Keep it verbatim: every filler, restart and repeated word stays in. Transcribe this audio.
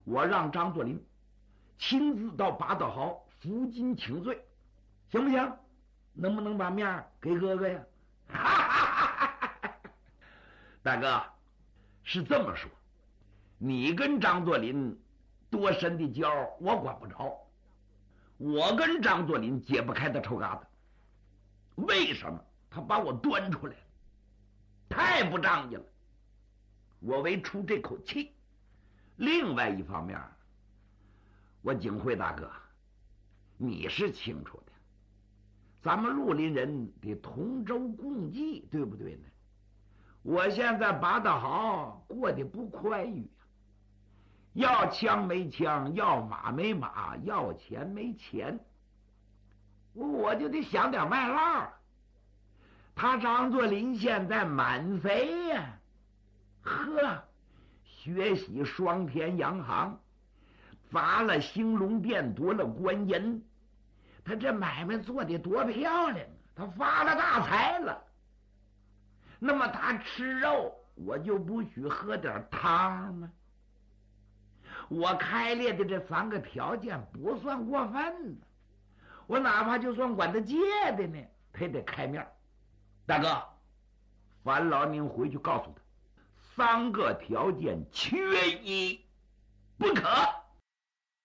我让张作霖亲自到八道壕负荆请罪，行不行？能不能把面给哥哥呀？大哥是这么说，你跟张作霖多深的交我管不着，我跟张作霖解不开的臭疙瘩。为什么？他把我端出来了，太不仗义了，我为出这口气。另外一方面，我景惠大哥，你是清楚的，咱们绿林人得同舟共济，对不对呢？我现在八道壕过得不宽裕，要枪没枪，要马没马，要钱没钱，我就得想点卖烙。他张作霖现在满肥呀、啊，呵，学习双田洋行，砸了兴隆殿，夺了官银，他这买卖做得多漂亮啊！他发了大财了。那么他吃肉，我就不许喝点汤吗？我开列的这三个条件不算过分呢，我哪怕就算管他借的呢，他也得开面。大哥，樊老您回去告诉他，三个条件缺一不可。